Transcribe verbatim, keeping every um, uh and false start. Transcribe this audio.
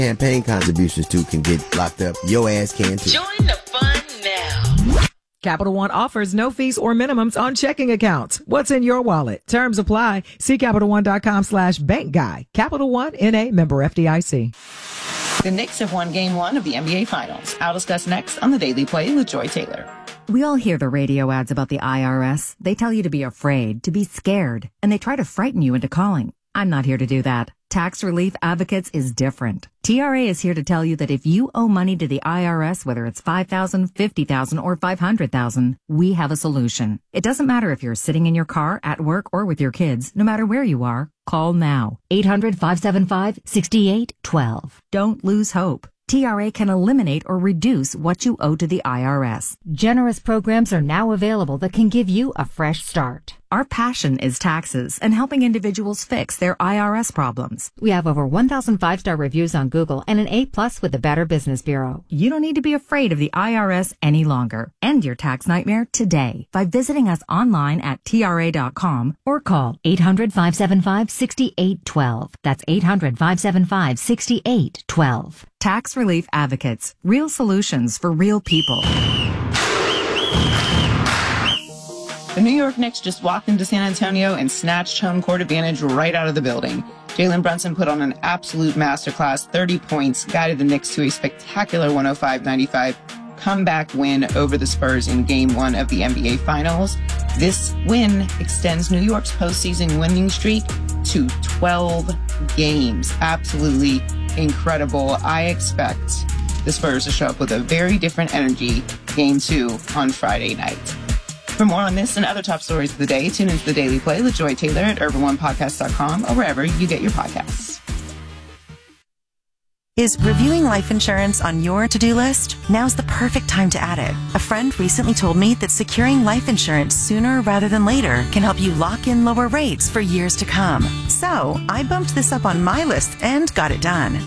Campaign contributions too can get locked up. Your ass can too. Join the fun now. Capital One offers no fees or minimums on checking accounts. What's in your wallet? Terms apply. See CapitalOne.com slash bank guy. Capital One, N A, member F D I C. The Knicks have won game one of the N B A Finals. I'll discuss next on The Daily Play with Joy Taylor. We all hear the radio ads about the I R S. They tell you to be afraid, to be scared, and they try to frighten you into calling. I'm not here to do that. Tax Relief Advocates is different. T R A is here to tell you that if you owe money to the I R S, whether it's five thousand dollars, fifty thousand dollars, or five hundred thousand dollars, we have a solution. It doesn't matter if you're sitting in your car, at work, or with your kids. No matter where you are, call now. eight hundred, five seven five, six eight one two. Don't lose hope. T R A can eliminate or reduce what you owe to the I R S. Generous programs are now available that can give you a fresh start. Our passion is taxes and helping individuals fix their I R S problems. We have over one thousand five-star reviews on Google and an A plus with the Better Business Bureau. You don't need to be afraid of the I R S any longer. End your tax nightmare today by visiting us online at T R A dot com or call eight hundred, five seven five, six eight one two. That's eight hundred, five seven five, six eight one two. Tax Relief Advocates. Real solutions for real people. The New York Knicks just walked into San Antonio and snatched home court advantage right out of the building. Jalen Brunson put on an absolute masterclass, thirty points, guided the Knicks to a spectacular one oh five ninety-five comeback win over the Spurs in game one of the N B A Finals. This win extends New York's postseason winning streak to twelve games. Absolutely incredible. I expect the Spurs to show up with a very different energy game two on Friday night. For more on this and other top stories of the day, tune into The Daily Play with Joy Taylor at urban one podcast dot com or wherever you get your podcasts. Is reviewing life insurance on your to-do list? Now's the perfect time to add it. A friend recently told me that securing life insurance sooner rather than later can help you lock in lower rates for years to come. So I bumped this up on my list and got it done.